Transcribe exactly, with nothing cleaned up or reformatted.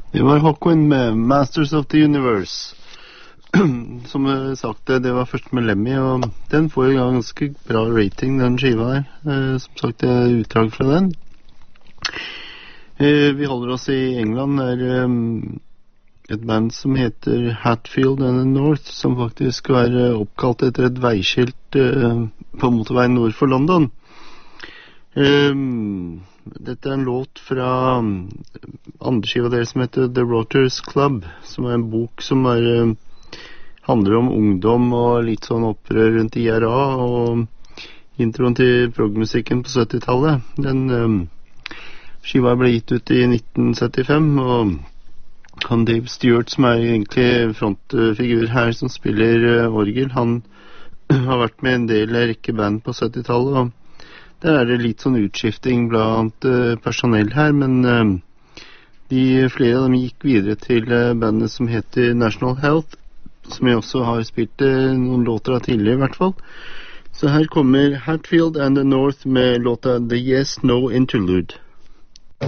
Det var Håkon med Masters of the Universe. Som jeg sagt, det var først med Lemmy, og den får jo ganske bra rating, den skiva her. Eh, som sagt, det er utdrag fra den. Eh, vi holder oss i England, der um, et band som heter Hatfield and the North, som faktisk var oppkalt etter et veiskilt uh, på motorveien nord for London. Um, dette er en låt fra um, andre skiva deres som heter The Rotors Club, som er en bok som er, uh, handler om ungdom og litt sånn opprør rundt I R A og introen til progmusikken på syttitallet. Den um, skiva ble gitt ut I nitten syttifem, og han Dave Stewart, som er egentlig frontfigur her, som spiller uh, orgel, han har vært med en del rekke band på syttitallet, og der er det litt sånn utskifting blant uh, personell her, men uh, de flere av dem gikk videre til uh, bandet som heter National Health, som jeg også har spilt uh, noen låter av tidligere I hvert fall. Så her kommer Hatfield and the North med låta The Yes No Interlude.